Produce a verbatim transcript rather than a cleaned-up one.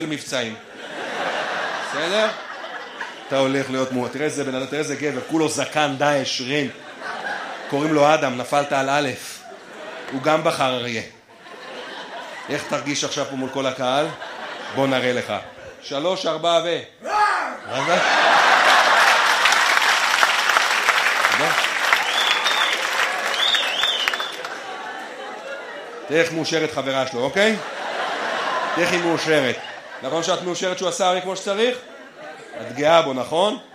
מבצעים. בסדר? אתה הולך להיות מועט. תראה איזה בן אדם, תראה איזה גבר, כולו זקן, דאעש, רין. קוראים לו אדם, נפלת על א'. הוא גם בחר אריה. איך תרגיש עכשיו פה מול כל הקהל? בוא נראה לך. שלוש, ארבע ו... מה זה? תראה איך מאושרת חברה שלו, אוקיי? תראה איך היא מאושרת. נכון שאת מאושרת שהוא עשה אריה כמו שצריך? את גאה בו, נכון?